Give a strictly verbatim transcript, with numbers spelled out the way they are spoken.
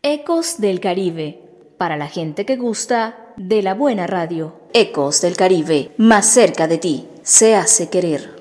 Ecos del Caribe, para la gente que gusta de la buena radio. Ecos del Caribe, más cerca de ti, se hace querer.